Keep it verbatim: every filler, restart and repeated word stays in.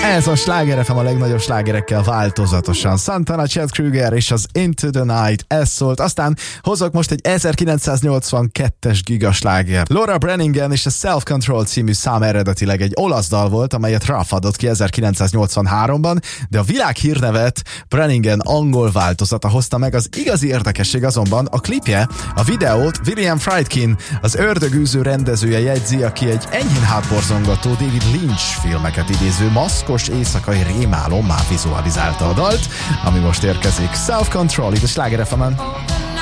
Ez a Sláger ef em a legnagyobb slágerekkel változatosan. Santana, Chad Kroeger és az Into the Night, ez szólt. Aztán hozok most egy ezerkilencszáznyolcvankettes gigasláger. Laura Branningen és a Self Control című szám eredetileg egy olasz dal volt, amelyet Ruff adott ki ezerkilencszáznyolcvanháromban, de a világ hírnevet Branningen angol változata hozta meg. Az igazi érdekesség azonban a klipje, a videót William Friedkin, az Ördögűző rendezője jegyzi, aki egy enyhén hátborzongató David Lynch filmeket idéző maszkos éjszakai rémálom már vizualizálta a dalt, ami most érkezik. Self Control, itt a Sláger ef emen.